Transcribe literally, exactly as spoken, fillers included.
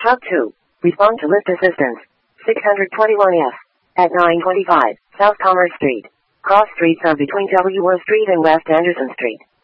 Truck two. Respond to lift assistance. six twenty-one F. At nine twenty-five, South Commerce Street. Cross streets are between W. Street and West Anderson Street.